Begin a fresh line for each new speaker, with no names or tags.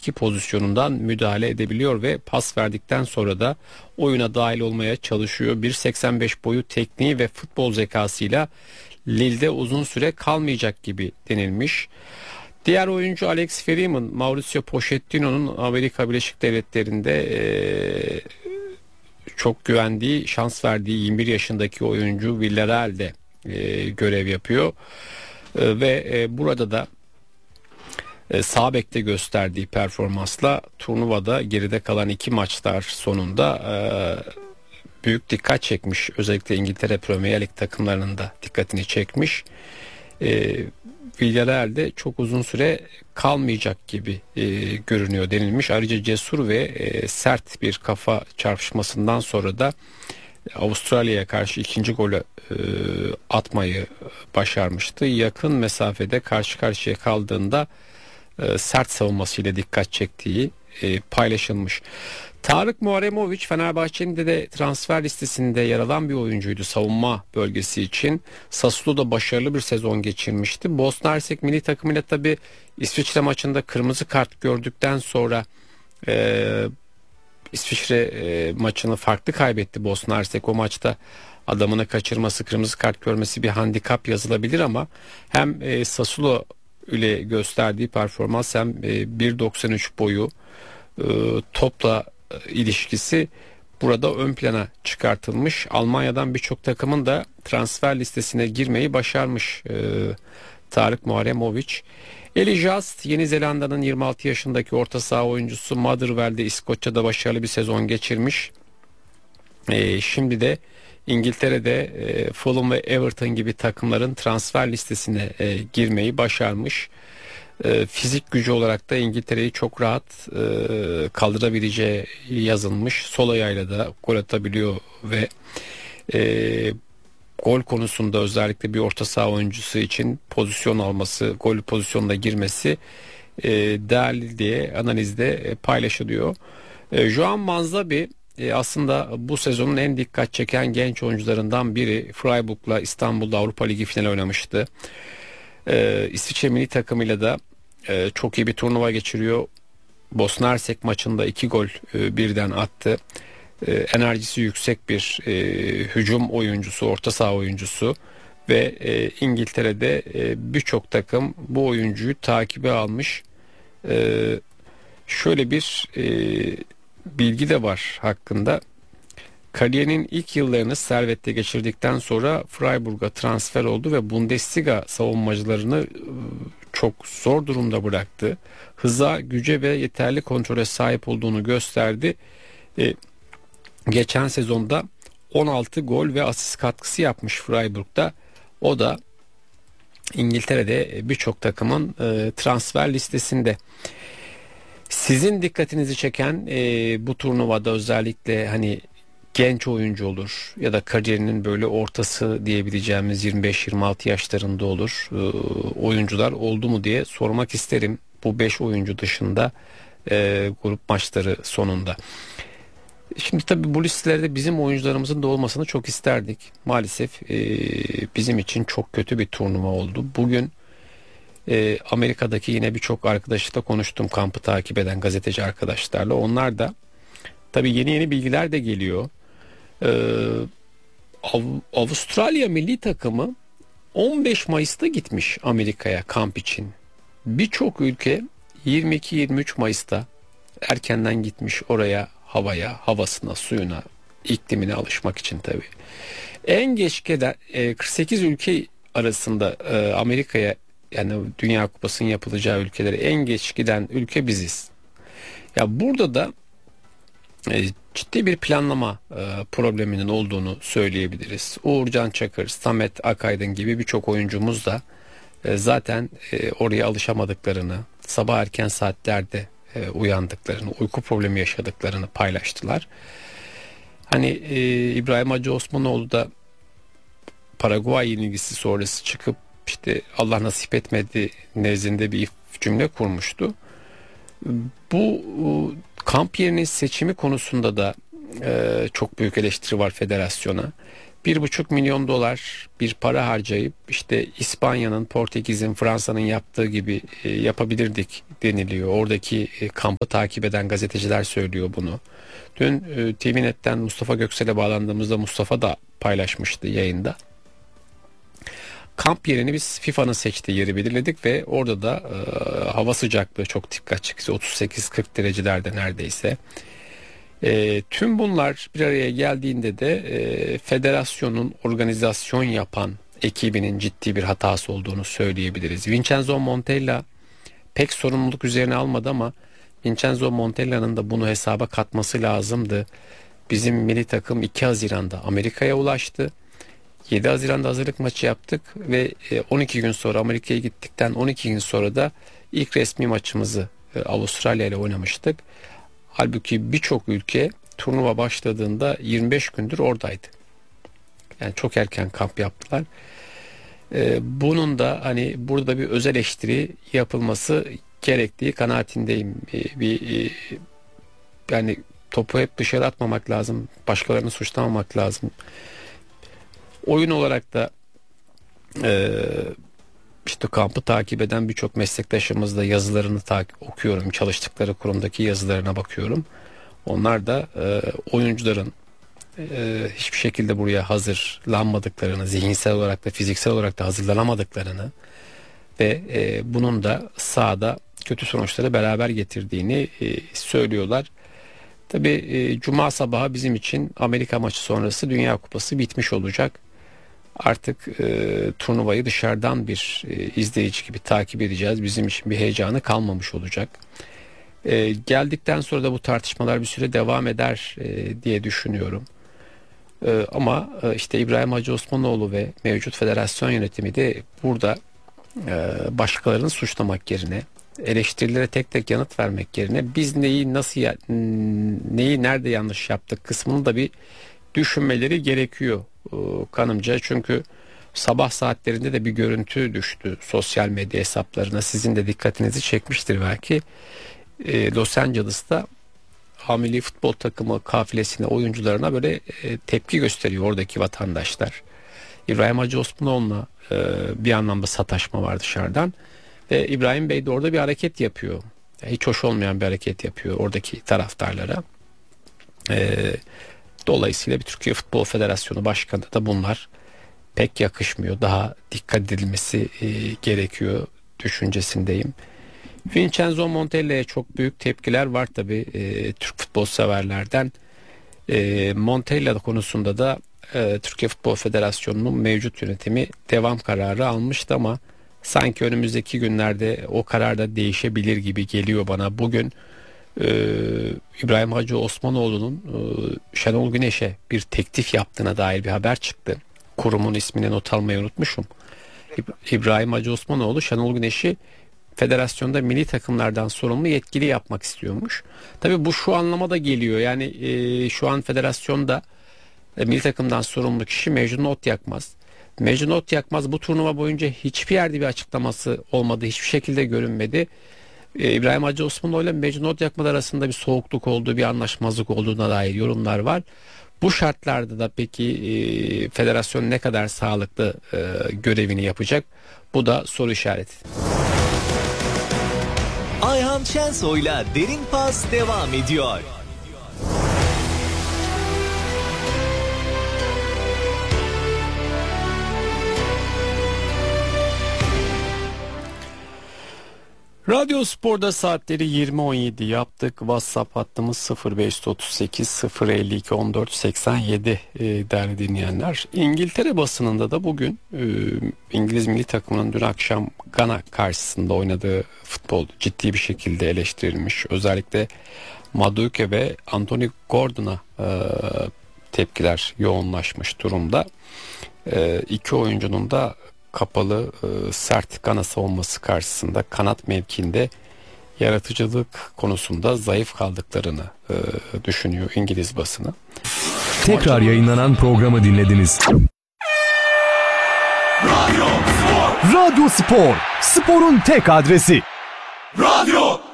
32 pozisyonundan müdahale edebiliyor ve pas verdikten sonra da oyuna dahil olmaya çalışıyor. 1.85 boyu, tekniği ve futbol zekasıyla Lille'de uzun süre kalmayacak gibi denilmiş. Diğer oyuncu Alex Freeman, Mauricio Pochettino'nun Amerika Birleşik Devletleri'nde çok güvendiği, şans verdiği 21 yaşındaki oyuncu Villarreal'de görev yapıyor. Ve burada da sağ bekte gösterdiği performansla turnuvada geride kalan 2 maçlar sonunda büyük dikkat çekmiş. Özellikle İngiltere Premier Lig takımlarının da dikkatini çekmiş. Villarreal'de çok uzun süre kalmayacak gibi görünüyor denilmiş. Ayrıca cesur ve sert bir kafa çarpışmasından sonra da Avustralya'ya karşı ikinci golü atmayı başarmıştı. Yakın mesafede karşı karşıya kaldığında sert savunmasıyla dikkat çektiği paylaşılmış. Tarık Muharemovic Fenerbahçe'nin de transfer listesinde yer alan bir oyuncuydu savunma bölgesi için. Sassuolo'da başarılı bir sezon geçirmişti. Bosna Hersek milli takımıyla tabi İsviçre maçında kırmızı kart gördükten sonra İsviçre maçını farklı kaybetti Bosna Hersek. O maçta adamını kaçırması, kırmızı kart görmesi bir handikap yazılabilir ama hem Sassuolo ile gösterdiği performans hem 1.93 boyu, topla ilişkisi burada ön plana çıkartılmış. Almanya'dan birçok takımın da transfer listesine girmeyi başarmış Tarık Muharemovic. Eli Just, Yeni Zelanda'nın 26 yaşındaki orta saha oyuncusu, Motherwell'de İskoçya'da başarılı bir sezon geçirmiş. Şimdi de İngiltere'de Fulham ve Everton gibi takımların transfer listesine girmeyi başarmış. Fizik gücü olarak da İngiltere'yi çok rahat kaldırabileceği yazılmış. Sol ayağıyla da gol atabiliyor ve gol konusunda özellikle bir orta saha oyuncusu için pozisyon alması, gol pozisyonuna girmesi değerli diye analizde paylaşılıyor. Joan Manzabi aslında bu sezonun en dikkat çeken genç oyuncularından biri. Freiburg'la İstanbul'da Avrupa Ligi finali oynamıştı. İsviçre milli takımıyla da çok iyi bir turnuva geçiriyor. Bosna Hersek maçında 2 gol birden attı. Enerjisi yüksek bir hücum oyuncusu, orta saha oyuncusu ve İngiltere'de birçok takım bu oyuncuyu takibe almış. Şöyle bir bilgi de var hakkında. Kariyerinin ilk yıllarını Servet'te geçirdikten sonra Freiburg'a transfer oldu ve Bundesliga savunmacılarını çok zor durumda bıraktı. Hıza, güce ve yeterli kontrole sahip olduğunu gösterdi. Geçen sezonda 16 gol ve asist katkısı yapmış Freiburg'da. O da İngiltere'de birçok takımın transfer listesinde. Sizin dikkatinizi çeken bu turnuvada özellikle hani genç oyuncu olur ya da kariyerinin böyle ortası diyebileceğimiz 25-26 yaşlarında olur oyuncular oldu mu diye sormak isterim. Bu 5 oyuncu dışında grup maçları sonunda. Şimdi tabii bu listelerde bizim oyuncularımızın da olmasını çok isterdik. Maalesef bizim için çok kötü bir turnuva oldu. Bugün Amerika'daki yine birçok arkadaşla konuştum, kampı takip eden gazeteci arkadaşlarla. Onlar da tabii yeni bilgiler de geliyor. Avustralya milli takımı 15 Mayıs'ta gitmiş Amerika'ya kamp için. Birçok ülke 22-23 Mayıs'ta erkenden gitmiş oraya, havasına, suyuna, iklimine alışmak için tabii. En geç gelen 48 ülke arasında Amerika'ya, yani Dünya Kupası'nın yapılacağı ülkelere en geç giden ülke biziz. Ya burada da ciddi bir planlama probleminin olduğunu söyleyebiliriz. Uğurcan Çakır, Samet Akaydın gibi birçok oyuncumuz da zaten oraya alışamadıklarını, sabah erken saatlerde uyandıklarını, uyku problemi yaşadıklarını paylaştılar. Hani İbrahim Hacı Osmanoğlu da Paraguay yenilgisi sonrası çıkıp işte Allah nasip etmedi nezdinde bir cümle kurmuştu. Bu kamp yerinin seçimi konusunda da çok büyük eleştiri var federasyona. 1,5 milyon dolar bir para harcayıp işte İspanya'nın, Portekiz'in, Fransa'nın yaptığı gibi yapabilirdik deniliyor. Oradaki kampı takip eden gazeteciler söylüyor bunu. Dün TVNet'ten Mustafa Göksel'e bağlandığımızda Mustafa da paylaşmıştı yayında. Kamp yerini biz FIFA'nın seçtiği yeri belirledik ve orada da hava sıcaklığı çok dikkat çekici, 38-40 derecelerde neredeyse. Tüm bunlar bir araya geldiğinde de federasyonun organizasyon yapan ekibinin ciddi bir hatası olduğunu söyleyebiliriz. Vincenzo Montella pek sorumluluk üzerine almadı ama Vincenzo Montella'nın da bunu hesaba katması lazımdı. Bizim milli takım 2 Haziran'da Amerika'ya ulaştı. 7 Haziran'da hazırlık maçı yaptık ve 12 gün sonra Amerika'ya gittikten 12 gün sonra da ilk resmi maçımızı Avustralya ile oynamıştık. Halbuki birçok ülke turnuva başladığında 25 gündür oradaydı. Yani çok erken kamp yaptılar. Bunun da hani burada bir öz eleştiri yapılması gerektiği kanaatindeyim. Yani topu hep dışarı atmamak lazım. Başkalarını suçlamamak lazım. Oyun olarak da işte kampı takip eden birçok meslektaşımız da yazılarını okuyorum. Çalıştıkları kurumdaki yazılarına bakıyorum. Onlar da oyuncuların hiçbir şekilde buraya hazırlanmadıklarını, zihinsel olarak da fiziksel olarak da hazırlanamadıklarını ve bunun da sahada kötü sonuçları beraber getirdiğini söylüyorlar. Tabii Cuma sabahı bizim için Amerika maçı sonrası Dünya Kupası bitmiş olacak. Artık turnuvayı dışarıdan bir izleyici gibi takip edeceğiz. Bizim için bir heyecanı kalmamış olacak. Geldikten sonra da bu tartışmalar bir süre devam eder diye düşünüyorum. Ama işte İbrahim Hacı Osmanoğlu ve mevcut federasyon yönetimi de burada başkalarını suçlamak yerine, eleştirilere tek tek yanıt vermek yerine biz neyi nasıl neyi nerede yanlış yaptık kısmını da bir düşünmeleri gerekiyor kanımca. Çünkü sabah saatlerinde de bir görüntü düştü sosyal medya hesaplarına, sizin de dikkatinizi çekmiştir belki. Los Angeles'ta milli futbol takımı kafilesine, oyuncularına böyle tepki gösteriyor oradaki vatandaşlar. İbrahim Hacı Osmanoğlu'na bir anlamda sataşma var dışarıdan ve İbrahim Bey de orada bir hareket yapıyor. Hiç hoş olmayan bir hareket yapıyor oradaki taraftarlara. Dolayısıyla bir Türkiye Futbol Federasyonu Başkanı da bunlar pek yakışmıyor. Daha dikkat edilmesi gerekiyor düşüncesindeyim. Vincenzo Montella'ya çok büyük tepkiler var tabii Türk futbol severlerden. Montella konusunda da Türkiye Futbol Federasyonu'nun mevcut yönetimi devam kararı almıştı ama sanki önümüzdeki günlerde o karar da değişebilir gibi geliyor bana. Bugün İbrahim Hacı Osmanoğlu'nun Şenol Güneş'e bir teklif yaptığına dair bir haber çıktı. Kurumun ismini not almayı unutmuşum. İbrahim Hacı Osmanoğlu Şenol Güneş'i federasyonda milli takımlardan sorumlu yetkili yapmak istiyormuş. Tabii bu şu anlamada geliyor. Yani şu an federasyonda milli takımdan sorumlu kişi Mecnun Otyakmaz. Mecnun Otyakmaz bu turnuva boyunca hiçbir yerde bir açıklaması olmadı. Hiçbir şekilde görünmedi. İbrahim Hacı Osmanoğlu ile Mecnun Otyakmaz arasında bir soğukluk olduğu, bir anlaşmazlık olduğuna dair yorumlar var. Bu şartlarda da peki federasyon ne kadar sağlıklı görevini yapacak? Bu da soru işareti.
Ayhan Şensoy'la Derin Pas devam ediyor.
Radyo Spor'da saatleri 20.17 yaptık. WhatsApp hattımız 0538 052 14 87 değerli dinleyenler. İngiltere basınında da bugün İngiliz milli takımının dün akşam Gana karşısında oynadığı futbol ciddi bir şekilde eleştirilmiş. Özellikle Madueke ve Anthony Gordon'a tepkiler yoğunlaşmış durumda. İki oyuncunun da kapalı sert Gana savunması karşısında kanat mevkiinde yaratıcılık konusunda zayıf kaldıklarını düşünüyor İngiliz basını.
Tekrar yayınlanan programı dinlediniz. Radyo Spor. Sporun tek adresi. Radyo